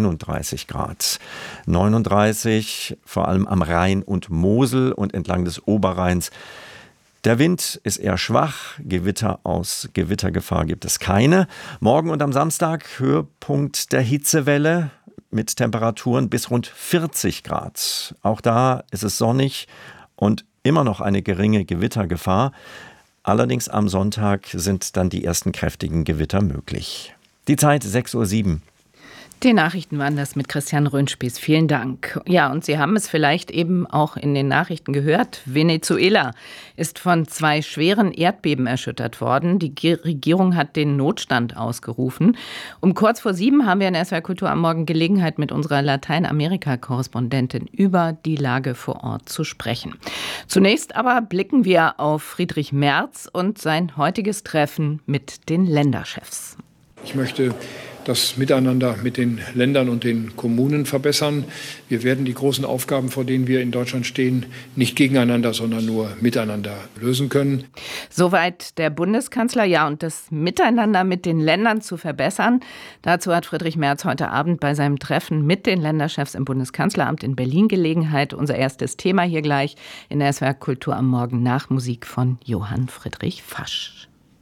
39 Grad. 39 vor allem am Rhein und Mosel und entlang des Oberrheins. Der Wind ist eher schwach, Gewittergefahr gibt es keine. Morgen und am Samstag Höhepunkt der Hitzewelle mit Temperaturen bis rund 40 Grad. Auch da ist es sonnig und immer noch eine geringe Gewittergefahr. Allerdings am Sonntag sind dann die ersten kräftigen Gewitter möglich. Die Zeit 6:07 Uhr. Die Nachrichten waren das mit Christian Röhnspieß. Vielen Dank. Ja, und Sie haben es vielleicht eben auch in den Nachrichten gehört. Venezuela ist von 2 schweren Erdbeben erschüttert worden. Die Regierung hat den Notstand ausgerufen. Um kurz vor 7 haben wir in SWR Kultur am Morgen Gelegenheit, mit unserer Lateinamerika-Korrespondentin über die Lage vor Ort zu sprechen. Zunächst aber blicken wir auf Friedrich Merz und sein heutiges Treffen mit den Länderchefs. Ich möchte das Miteinander mit den Ländern und den Kommunen verbessern. Wir werden die großen Aufgaben, vor denen wir in Deutschland stehen, nicht gegeneinander, sondern nur miteinander lösen können. Soweit der Bundeskanzler. Ja, und das Miteinander mit den Ländern zu verbessern. Dazu hat Friedrich Merz heute Abend bei seinem Treffen mit den Länderchefs im Bundeskanzleramt in Berlin Gelegenheit. Unser erstes Thema hier gleich in der SWR Kultur am Morgen nach Musik von Johann Friedrich Fasch.